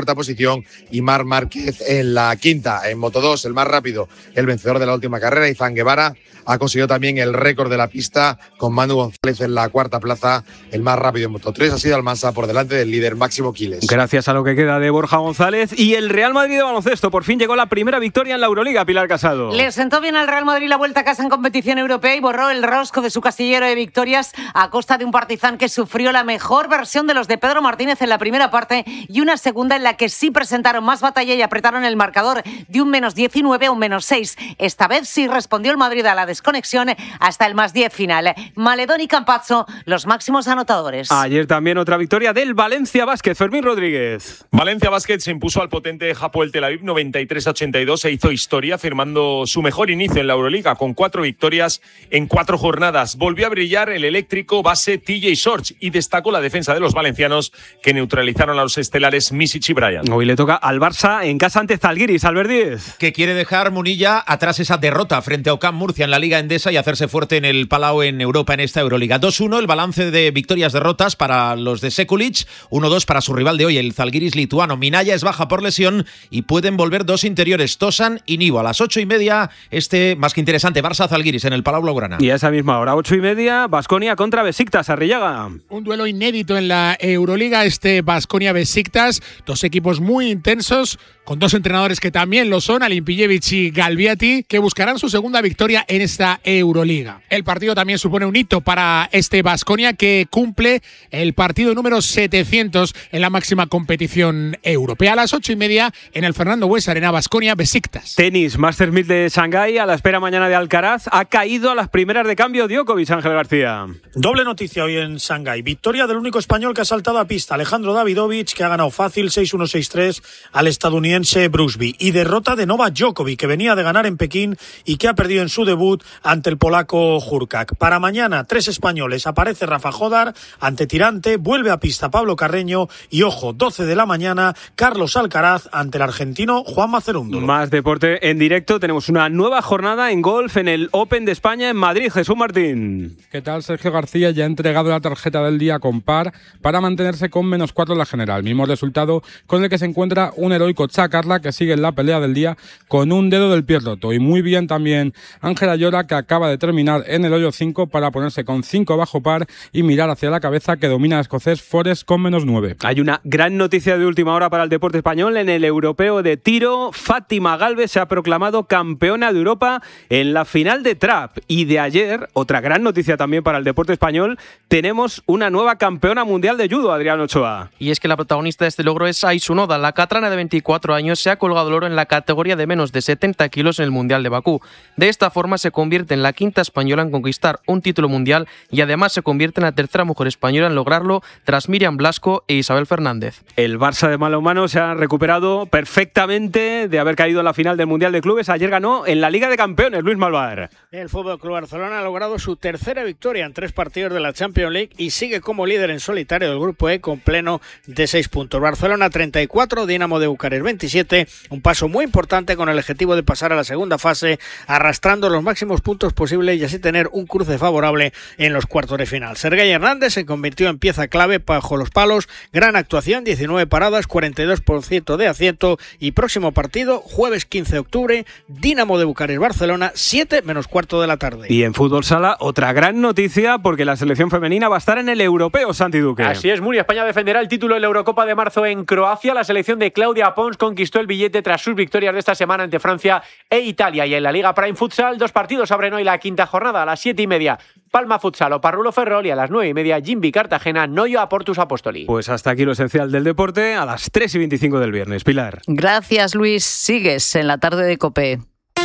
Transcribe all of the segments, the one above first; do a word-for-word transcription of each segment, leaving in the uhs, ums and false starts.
cuarta posición y Marc Márquez en la quinta. En Moto dos, el más rápido, el vencedor de la última carrera, Izan Guevara, ha conseguido también el récord de la pista con Manu González en la cuarta plaza. El más rápido en Moto tres ha sido Almansa por delante del líder Máximo Quiles. Gracias a lo que queda de Borja González. Y el Real Madrid de baloncesto por fin llegó a la primera victoria en la Euroliga, Pilar Casado. Le sentó bien al Real Madrid la vuelta a casa en competición europea y borró el rosco de su castillero de victorias a costa de un Partizan que sufrió la mejor versión de los de Pedro Martínez en la primera parte y una segunda en la que sí presentaron más batalla y apretaron el marcador de un menos diecinueve a un menos seis. Esta vez sí respondió el Madrid a la desconexión hasta el más diez final. Maledón y Campazzo, los máximos anotadores. Ayer también otra victoria del Valencia Basket, Fermín Rodríguez. Valencia Basket se impuso al potente Hapoel Tel Aviv noventa y tres a ochenta y dos e hizo historia firmando su mejor inicio en la Euroliga con cuatro victorias en cuatro jornadas. Volvió a brillar el eléctrico base T J Shorts y destacó la defensa de los valencianos que neutralizaron a los estelares Misic y Bryant. Hoy le toca al Barça en casa ante Zalgiris. Albert Díez. Que quiere dejar Munilla atrás esa derrota frente a Ocam Murcia en la Liga Endesa y hacerse fuerte en el Palau en Europa en esta Euroliga. dos uno el balance de victorias-derrotas para los de Sekulic, uno dos para su rival de hoy, el Zalgiris lituano. Minaya es baja por lesión y pueden volver dos interiores, Tosan y Nivo. A las ocho y media, este más que interesante, Barça-Zalgiris en el Palau Blaugrana. Y a esa misma hora, ocho y media, Baskonia contra Besiktas, Arrillaga. Un duelo inédito en la Euroliga, este Baskonia-Besiktas, dos equipos muy intensos, con dos entrenadores que también lo son, Alimpijevic y Galbiati, que buscarán su segunda victoria en esta Euroliga. El partido también supone un hito para este Baskonia, que cumple el partido número setecientos en la máxima competición europea. A las ocho y media en el Fernando Buesa Arena, Baskonia-Besiktas. Tenis, Masters mil de Shanghái, a la espera mañana de Alcaraz. Ha caído a las primeras de cambio Djokovic, Ángel García. Doble noticia hoy en Shanghái. Victoria del único español que ha saltado a pista, Alejandro Davidovich, que ha ganado fácil seis uno seis tres al estadounidense Brusby. Y derrota de Novak Djokovic, que venía de ganar en Pekín y que ha perdido en su debut ante el polaco Hurkacz. Para mañana, tres españoles. Aparece Rafa Jodar ante Tirante, vuelve a pista Pablo Carreño y, ojo, doce de la mañana, Carlos Alcaraz ante el argentino Juan Mazerúndolo. Más deporte en directo. Tenemos una nueva jornada en golf en el Open de España en Madrid. Jesús Martín. ¿Qué tal? Sergio García ya ha entregado la tarjeta del día con par para mantenerse con menos cuatro en la general. Mismo resultado con el que se encuentra un heroico Chacarla, que sigue en la pelea del día con un dedo del pie roto. Y muy bien también Ángel Ayora, que acaba de terminar en el hoyo cinco para ponerse con cinco bajo par y mirar hacia la cabeza, que domina el escocés Forest con menos nueve. Hay una gran noticia de última hora para el deporte español. En el europeo de tiro, Fátima Galvez se ha proclamado campeona de Europa en la final de trap. Y de ayer, otra gran noticia también para el deporte español, tenemos una nueva campeona mundial de judo, Adrián Ochoa. Y es que la protagonista de este logro es Aisun Oda. La catrana de veinticuatro años se ha colgado el oro en la categoría de menos de setenta kilos en el Mundial de Bakú. De esta forma se convierte en la quinta española en conquistar un título mundial y además se convierte en la tercera mujer española en lograrlo tras Miriam Blasco e Isabel Fernández. El Barça de balonmano se ha recuperado perfectamente de haber caído en la final del Mundial de Clubes. Ayer ganó en la Liga de Campeones, Luis Malvar. El F C Barcelona ha logrado su tercera victoria en tres partidos de la Champions League y sigue como líder en solitario del Grupo E con pleno de seis puntos. Barcelona treinta y cuatro, Dinamo de Bucarest veintisiete, un paso muy importante con el objetivo de pasar a la segunda fase arrastrando los máximos puntos posibles y así tener un cruce favorable en los cuartos de final. Sergei Hernández se convirtió en pieza clave bajo los palos, gran actuación, diecinueve paradas, cuarenta y dos por ciento de acierto y próximo partido, jueves quince de octubre, Dinamo de Bucarest Barcelona, siete menos cuarto de la tarde. Y en fútbol sala, otra gran noticia porque la selección femenina va a estar en el europeo, Santi Duque. Así es, Muri, España defenderá el título de la Eurocopa de marzo en Croacia. La selección de Claudia Pons conquistó el billete tras sus victorias de esta semana ante Francia e Italia. Y en la Liga Prime Futsal, dos partidos abren hoy la quinta jornada. A las siete y media, Palma Futsal o Parrulo Ferrol, y a las nueve y media, Jimbi Cartagena, Noyo a Portus Apostoli. Pues hasta aquí lo esencial del deporte, a las tres y veinticinco del viernes. Pilar. Gracias, Luis. Sigues en la tarde de COPE.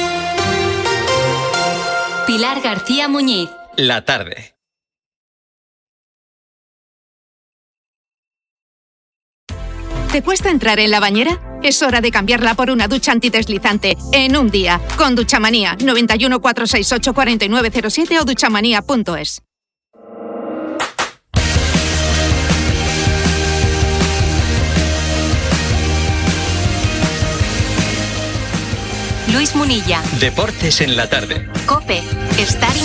Pilar García Muñiz. La tarde. ¿Te cuesta entrar en la bañera? Es hora de cambiarla por una ducha antideslizante en un día con Duchamanía. noventa y uno, cuatrocientos sesenta y ocho, cuarenta y nueve cero siete o duchamanía punto es. Luis Munilla. Deportes en la tarde. COPE. Estar